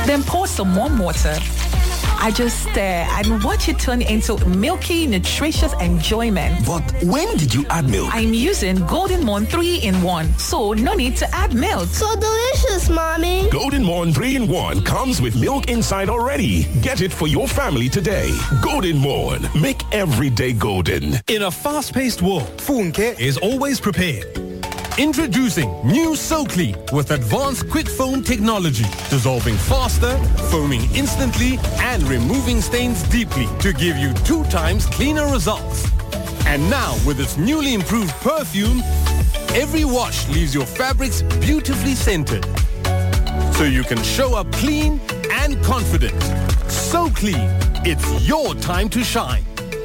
Then pour some warm water. I just stare and watch it turn into milky, nutritious enjoyment. But when did you add milk? I'm using Golden Morn 3-in-1, so no need to add milk. So delicious, Mommy. Golden Morn 3-in-1 comes with milk inside already. Get it for your family today. Golden Morn. Make every day golden. In a fast-paced world, Funke is always prepared. Introducing new SoClean with advanced quick foam technology, dissolving faster, foaming instantly, and removing stains deeply to give you 2 times cleaner results. And now, with its newly improved perfume, every wash leaves your fabrics beautifully scented. So you can show up clean and confident. SoClean, it's your time to shine.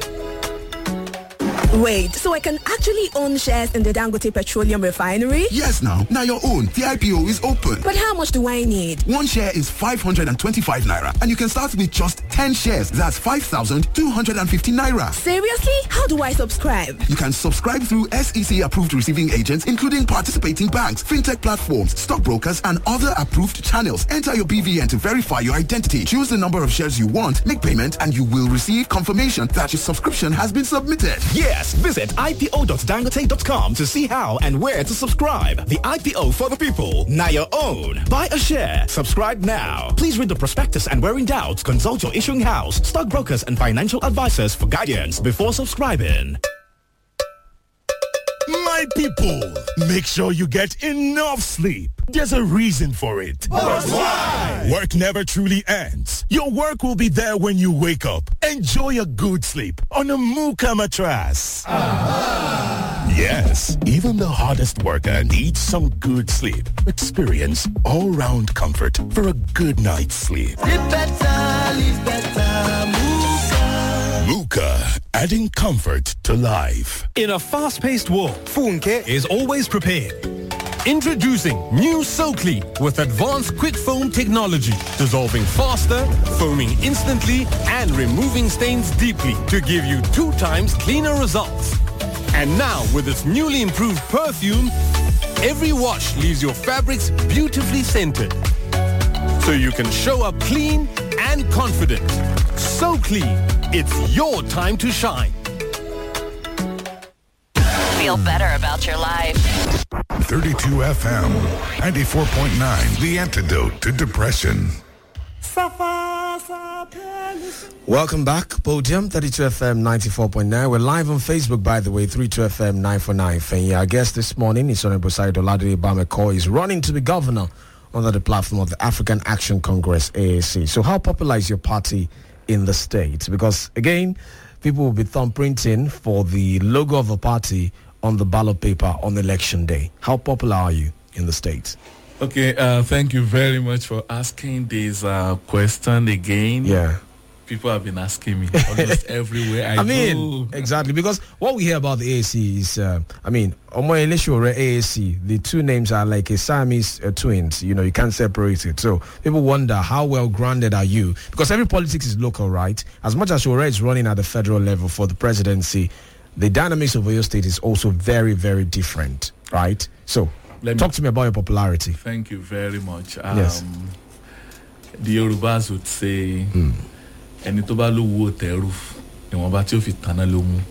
Wait, so I can actually own shares in the Dangote Petroleum Refinery? Yes, now your own. The IPO is open. But how much do I need? One share is 525 naira, and you can start with just 10 shares. That's 5,250 naira. Seriously? How do I subscribe? You can subscribe through SEC-approved receiving agents, including participating banks, fintech platforms, stockbrokers, and other approved channels. Enter your BVN to verify your identity. Choose the number of shares you want, make payment, and you will receive confirmation that your subscription has been submitted. Yes, visit ipo.dangote.com to see how and where to subscribe. The IPO for the people. Now your own. Buy a share. Subscribe now. Please read the prospectus and where in doubt, consult your issuing house, stockbrokers, and financial advisors for guidance before subscribing. My people, make sure you get enough sleep. There's a reason for it. But why? Work never truly ends. Your work will be there when you wake up. Enjoy a good sleep on a Muka mattress. Yes, even the hardest worker needs some good sleep. Experience all-round comfort for a good night's sleep. Live better, Muka. Muka, adding comfort to life. In a fast-paced world, Funke is always prepared. Introducing new SoClean with advanced quick foam technology, dissolving faster, foaming instantly, and removing stains deeply to give you 2 times cleaner results. And now, with its newly improved perfume, every wash leaves your fabrics beautifully scented. So you can show up clean and confident. SoClean, it's your time to shine. Feel better about your life. 32 FM, 94.9, the antidote to depression. Welcome back, Podium, 32 FM 94.9. We're live on Facebook, by the way, 32 FM 949. Fenya. Our guest this morning is Honorable Said Oladele Bameko. He's running to be governor under the platform of the African Action Congress, AAC. So how popular is your party in the state? Because, again, people will be thumbprinting for the logo of the party on the ballot paper on election day. How popular are you in the state? Okay, thank you very much for asking this question again. Yeah. People have been asking me almost everywhere I mean, go. Exactly, because what we hear about the AAC is, Omo Elesho AAC, the two names are like a Siamese twins. You know, you can't separate it. So people wonder, how well grounded are you? Because every politics is local, right? As much as Shore is running at the federal level for the presidency, the dynamics of your state is also very, very different, right? So, talk to me about your popularity. Thank you very much. Yes. The Yorubas would say, "Ẹni tó bá lówó tẹrú, ìwọ̀nba tí ó fi tanná ló mú."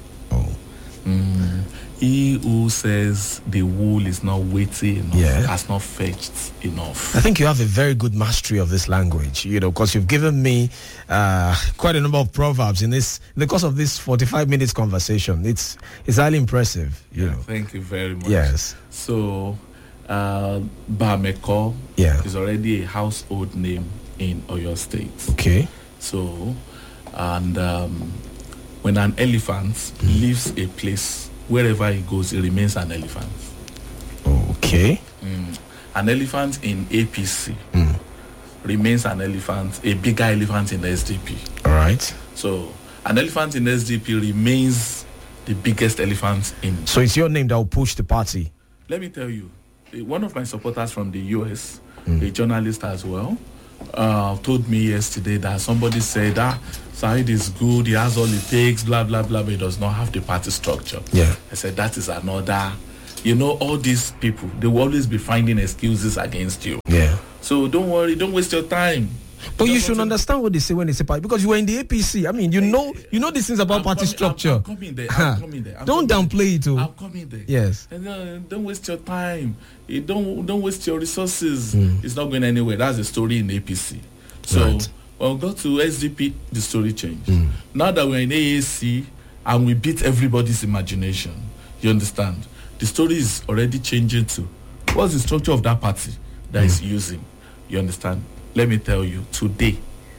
He who says the wool is not weighty enough has not fetched enough. I think you have a very good mastery of this language, you know, because you've given me quite a number of proverbs in the course of this 45 minutes conversation. It's highly impressive, you know. Thank you very much. Yes. So, Bameko is already a household name in Oyo State. Okay. So, and when an elephant leaves a place, wherever he goes, he remains an elephant. Okay. An elephant in APC remains an elephant, a bigger elephant in SDP. All right. So, an elephant in SDP remains the biggest elephant in... So it's your name that will push the party? Let me tell you, one of my supporters from the US, a journalist as well, told me yesterday that somebody said, Said is good, he has all it takes, blah, blah, blah, but he does not have the party structure. Yeah. I said, that is another... You know, all these people, they will always be finding excuses against you. Yeah. So don't worry, don't waste your time. But you should understand what they say when they say party, because you were in the APC. I mean, you know these things about party structure. I'm coming there. Don't downplay it. I'm coming there. Yes. And don't waste your time. Don't waste your resources. It's not going anywhere. That's the story in APC. So when we got to SDP, the story changed. Now that we're in AAC and we beat everybody's imagination, you understand? The story is already changing to what's the structure of that party that is using. You understand? Let me tell you, today,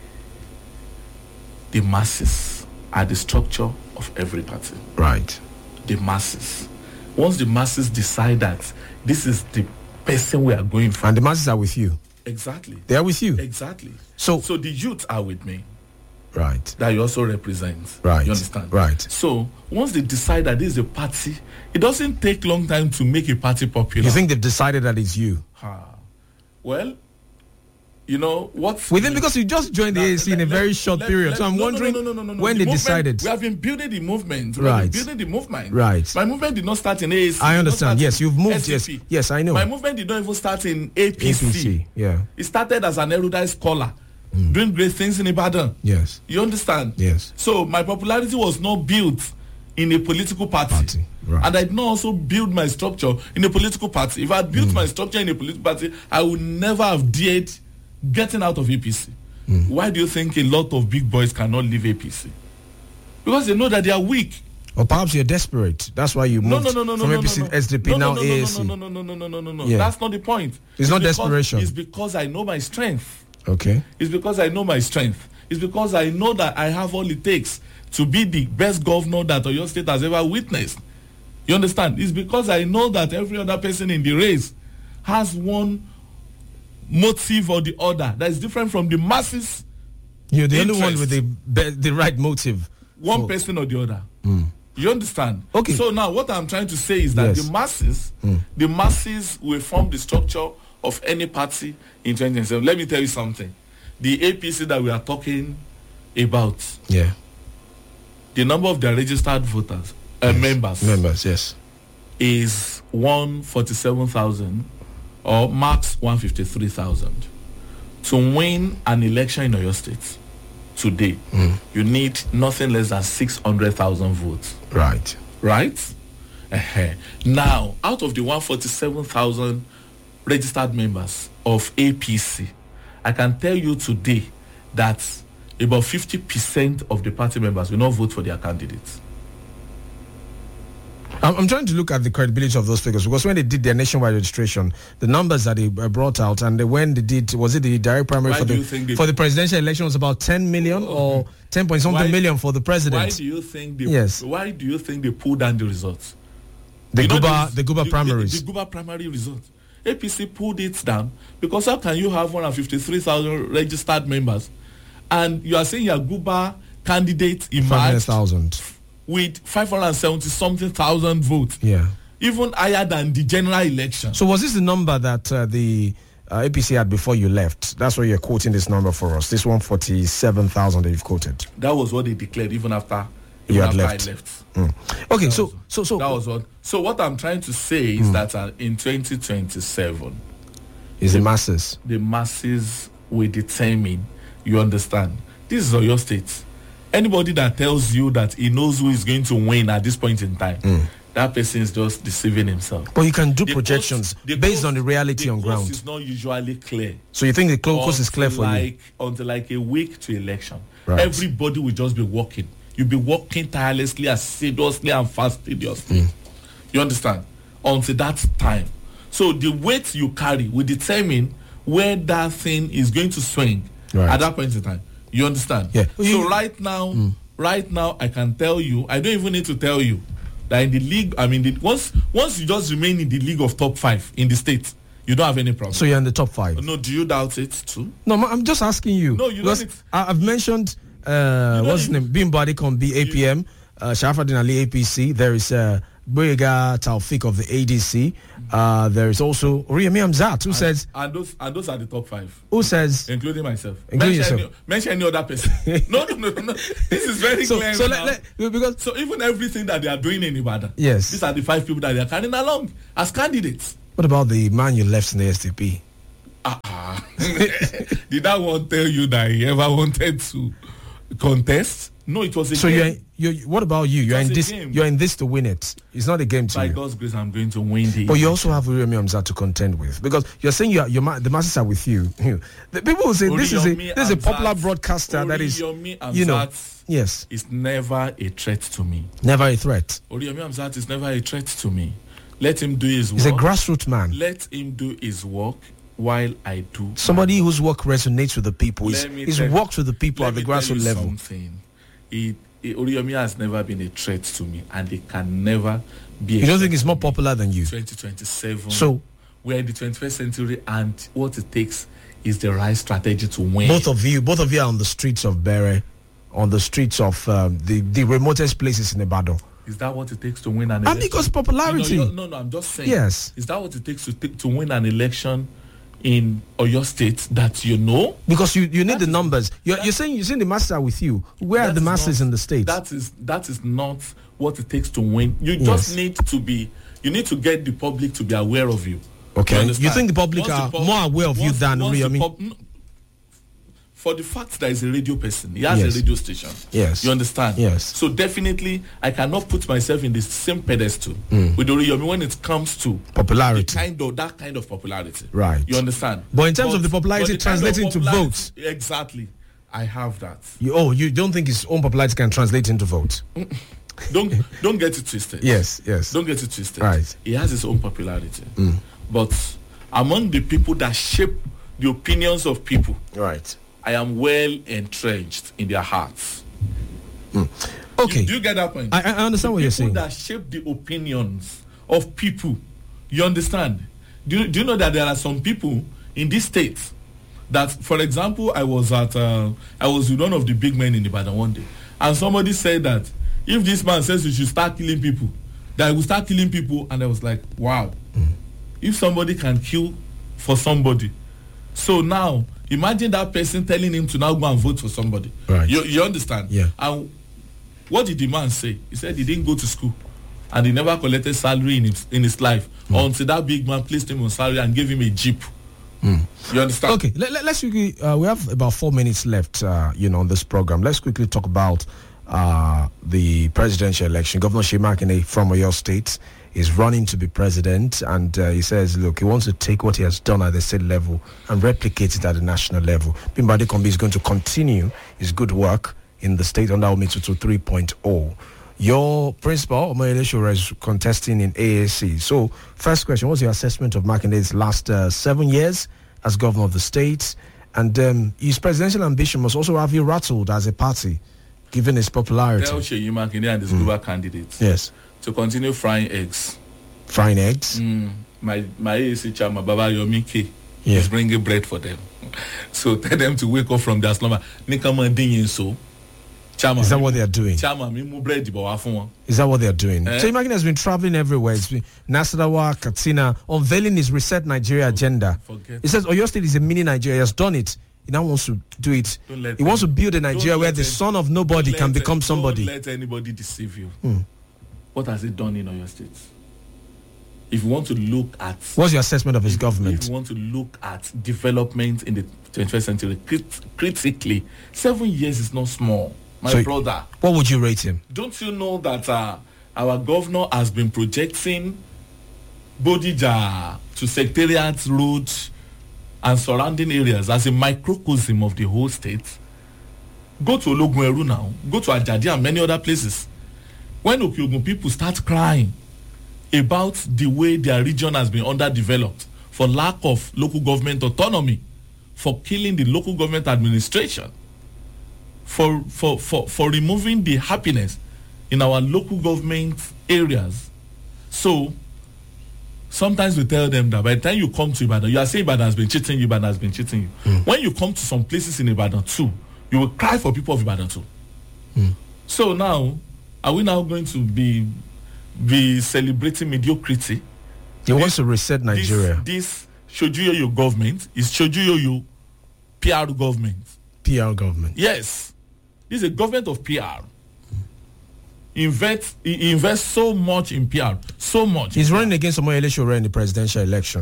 the masses are the structure of every party. Right. The masses. Once the masses decide that this is the person we are going for. And the masses are with you. Exactly. They are with you. Exactly. So the youth are with me. Right. That you also represent. Right. You understand? Right. So once they decide that this is a party, it doesn't take long time to make a party popular. You think they've decided that it's you? Well, you know what? Because you just joined the AAC in a very short period, so I'm wondering when they decided. We have been building the movement. Right. Building the movement. Right. My movement did not start in AAC. I understand. Yes, you've moved. SDP. Yes, I know. My movement did not even start in APC. Yeah. It started as an erudite scholar, doing great things in Ibadan. Yes. You understand? Yes. So my popularity was not built in a political party. Right. And I did not also build my structure in a political party. If I had built my structure in a political party, I would never have dared getting out of APC. Why do you think a lot of big boys cannot leave APC? Because they know that they are weak. Or perhaps you're desperate. That's why you moved from APC, SDP, now AAC. No. Yeah. That's not the point. It's not desperation. It's because I know my strength. Okay. It's because I know my strength. It's because I know that I have all it takes to be the best governor that Oyo State has ever witnessed. You understand? It's because I know that every other person in the race has one motive or the other that is different from the masses. You're the only one with the right motive. One person or the other. You understand? Okay. So now what I'm trying to say is that the masses will form the structure of any party in 2027. Let me tell you something. The APC that we are talking about, the number of their registered voters, members, yes, is 147,000 or max 153,000. To win an election in Oyo State today, you need nothing less than 600,000 votes. Right. Right? Now, out of the 147,000 registered members of APC, I can tell you today that about 50% of the party members will not vote for their candidates. I'm trying to look at the credibility of those figures, because when they did their nationwide registration, the numbers that they brought out, and when they did, was it the direct primary for the presidential election was about 10 million or 10 point something million for the president. Why do you think they pulled down the results? The Guba primaries. The Guba primary results. APC pulled it down because how can you have 153,000 registered members and you are saying your Guba candidate emerged with 570-something thousand votes. Yeah. Even higher than the general election. So was this the number that the APC had before you left? That's why you're quoting this number for us. This 147,000 that you've quoted. That was what they declared even after I left. Okay, that was what. So what I'm trying to say is that in 2027, is the masses. The masses will determine. You understand? This is Oyo State. Anybody that tells you that he knows who is going to win at this point in time, that person is just deceiving himself. But you can do projections based on the reality on ground. The course is not usually clear. So you think the course is clear for you? Until like a week to election. Right. Everybody will just be working. You'll be working tirelessly, assiduously, and fastidiously. You understand? Until that time. So the weight you carry will determine where that thing is going to swing at that point in time. You understand? Yeah. So right now, I can tell you, I don't even need to tell you that in the league, once you just remain in the league of top 5 in the state, you don't have any problem. So you're in the top 5? No, do you doubt it too? No, I'm just asking you. No, you don't. I've mentioned, what's his name? Bim Badikon, APM, Sharafuddin Ali, APC. There is Boyega Taufik of the ADC. There is also Oriyemi Hamzat, who says... And those are the top 5. Who says... Including myself. Mention any other person. No. This is very clear. So even everything that they are doing in Ibadan, yes, these are the 5 people that they are carrying along as candidates. What about the man you left in the SDP? Did I want to tell you that he ever wanted to contest? No, it was a game. So what about you? You're in this to win it. It's not a game to you. By God's grace, I'm going to win the. But you also have Oriyomi Hamzat to contend with, because you're saying the masses are with you. The people will say this is a popular broadcaster that is, yes, it's never a threat to me. Never a threat. Oriyomi Hamzat is never a threat to me. Let him do his work. He's a grassroots man. Let him do his work while I do. Somebody whose work resonates with the people. He's worked with the people at the grassroots level. Oriyomi has never been a threat to me, and it can never be. You don't think he's more popular than you? 2027. So we're in the 21st century, and what it takes is the right strategy to win. Both of you are on the streets of Bere, on the streets of the remotest places in Ibadan. Is that what it takes to win an election? And because popularity. No, I'm just saying. Yes. Is that what it takes to win an election in Oyo State that you know? Because you need the numbers. You're saying the masses are with you. Where are the masses in the States? That is not what it takes to win. You just need to get the public to be aware of you. Okay. You think the public are more aware of you than Oriyomi? For the fact that he's a radio person, he has a radio station. Yes. You understand? Yes. So definitely, I cannot put myself in the same pedestal with Oriyomi when it comes to popularity. That kind of popularity. Right. You understand? But in terms of the popularity translating to votes. Exactly. I have that. You don't think his own popularity can translate into votes? Don't get it twisted. Yes. Don't get it twisted. Right. He has his own popularity. But among the people that shape the opinions of people. Right. I am well entrenched in their hearts. Okay. Do you get that point? I understand what you're saying. People that shape the opinions of people. You understand? Do you know that there are some people in this state that, for example, I was with one of the big men in Ibadan one day, and somebody said that if this man says we should start killing people, that he will start killing people, and I was like, wow. If somebody can kill for somebody, so now imagine that person telling him to now go and vote for somebody. Right. You understand? Yeah. And what did the man say? He said he didn't go to school and he never collected salary in his life until that big man placed him on salary and gave him a jeep. You understand? Okay, let's quickly. We have about 4 minutes left. On this program. Let's quickly talk about the presidential election. Governor Seyi Makinde from Oyo State is running to be president, and he says, look, he wants to take what he has done at the state level and replicate it at the national level. Bimba Adekombi is going to continue his good work in the state under Ome Tutu 3.0. Your principal, Omoyele Sowore, is contesting in AAC. So, first question, what's your assessment of Makinde's last 7 years as governor of the state? And his presidential ambition must also have you rattled as a party, given his popularity. Tell Seyi Makinde and his global candidates. Yes. To continue frying eggs. Frying eggs? My AAC chairman, Baba Yomi K, is bringing bread for them. So tell them to wake up from their slumber. Is that what they are doing? Is that what they are doing? Seyi Makinde has been traveling everywhere. It's been Nasarawa, Katsina, unveiling his Reset Nigeria agenda. He says Oyo State is a mini Nigeria. He has done it. He now wants to do it. He wants to build a Nigeria where the son of nobody can become somebody. Don't let anybody deceive you. What has it done in Oyo State? If you want to look at... What's your assessment of his government? If you want to look at development in the 21st century, critically, 7 years is not small, my brother. What would you rate him? Don't you know that our governor has been projecting Bodija to Secretariat Road and surrounding areas as a microcosm of the whole state? Go to Ologunẹru now. Go to Ajadi and many other places. When Okiogun people start crying about the way their region has been underdeveloped for lack of local government autonomy, for killing the local government administration, for removing the happiness in our local government areas. So sometimes we tell them that by the time you come to Ibadan, you are saying Ibadan has been cheating you, Ibadan has been cheating you. When you come to some places in Ibadan too, you will cry for people of Ibadan too. So now, are we now going to be celebrating mediocrity? He wants to reset Nigeria. This Shojuyoyo government is Shojuyoyo PR government. PR government. Yes. This is a government of PR. He invests so much in PR. So much. He's running against Omoyele Sowore in the presidential election.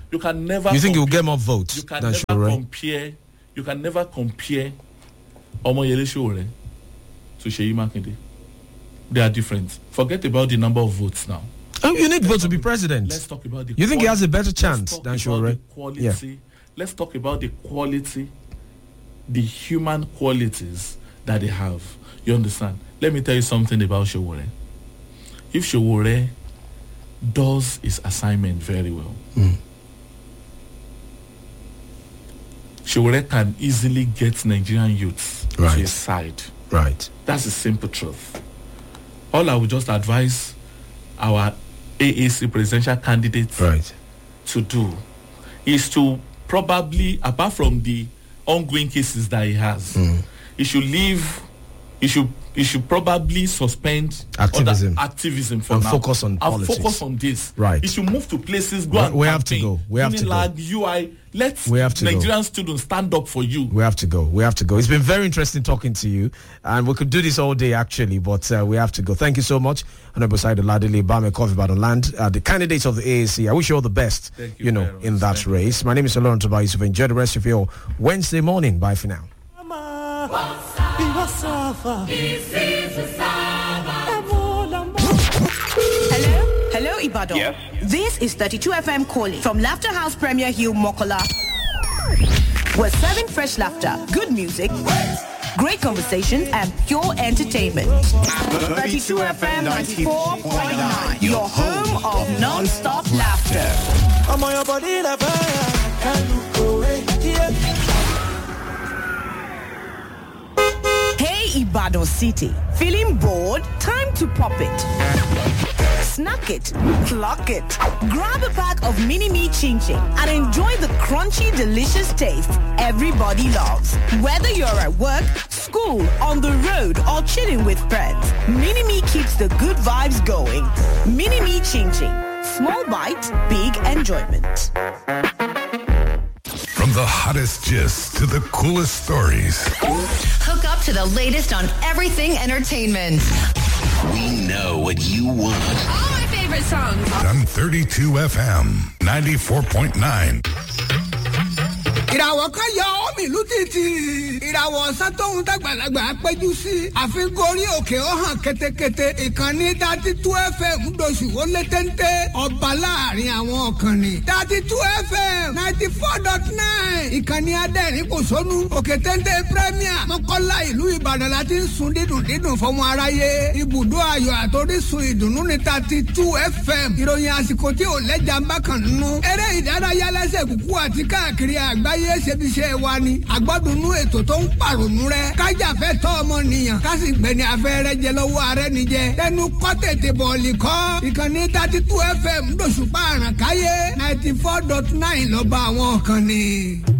You can never. You think he will get more votes? You can never compare. You can never compare Omoyele Sowore to Seyi Makinde. They are different. Forget about the number of votes now. Oh, you need votes to be president. Let's talk about the. You think he has a better chance than Sowore? Yeah. Let's talk about the quality, the human qualities that they have. You understand? Let me tell you something about Sowore. If Sowore does his assignment very well, Sowore can easily get Nigerian youths to his side. Right. That's the simple truth. All I would just advise our AAC presidential candidates to do is to probably, apart from the ongoing cases that he has, he should leave. He should probably suspend activism for and now. Focus on politics. And focus on this. Right. He should move to places. Go and we campaign. have to go. We have to go. UI. Let Nigerian students stand up for you. We have to go. We have to go. It's been very interesting talking to you, and we could do this all day actually, but we have to go. Thank you so much, Honorable Said Oladele Bame Kofi Land, the candidates of the AAC. I wish you all the best. You in that race. My name is Olorun Toba Yusuf. Enjoy the rest of your Wednesday morning. Bye for now. Hello, Ibadan. Yes. This is 32 FM calling from Laughter House Premier Hill, Mokola. We're serving fresh laughter, good music, great conversation, and pure entertainment. 32 FM 94.9, your home of non-stop laughter. I'm on your body, la can't look away. Hey, Ibadan City. Feeling bored? Time to pop it. Snack it, clock it. Grab a pack of Mini-Me Chin Chin and enjoy the crunchy, delicious taste everybody loves. Whether you're at work, school, on the road, or chilling with friends, Mini-Me keeps the good vibes going. Mini-Me Chin Chin. Small bite, big enjoyment. From the hottest gist to the coolest stories. Hook up to the latest on everything entertainment. We know what you want. All my favorite songs. On 32 FM 94.9. ìràwọ̀ kan yọ ọ́ mi ìlú títì. ìràwọ̀ ọ̀sán tóun dàgbàlagbà péjú sí. àfin gorí òkè ó hàn kétékété. ìkànnì 32 FM gbòòsù ó lé téńté. ọba láàrin àwọn ọ̀kànnì. 32 FM 94.9. ìkànnì adẹ́rìn kò sónú. òkè téńté premier mọ́kànlá ìlú ìbàdàn láti ń sun dídùn dídùn fọmọ aráyé. ibùdó ayọ̀ àtòrísun ìdùnnú ní 32 FM. ìròyìn àsìkò tí ò lẹ́jà ń bá kàn nínú. eré ìdárayá lẹ́sẹ̀ kúkú àti káàkiri àgbáyé ṣebiṣẹ́ wa ni àgbọ́dúnú ètò tó ń pàrònú rẹ kájàfẹ́ tọ́ ọmọnìyàn kásì gbẹ̀ni afẹ́rẹ́ jẹ lọ́wọ́ ààrẹ nìjẹ tẹnu kọ́ tètè bọ̀ọ̀lì kọ́ ìkànnì 32 FM lóṣùpá àràkáyé 94.9 lọ́ba àwọn kan ni.